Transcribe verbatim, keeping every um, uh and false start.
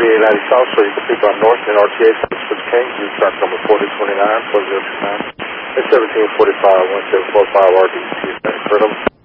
forty-eight ninety South, so you can speak on North and R T A for King. You start number forty twenty-nine, four zero two nine, and seventeen forty-five, one seven four five R D C. Incredible.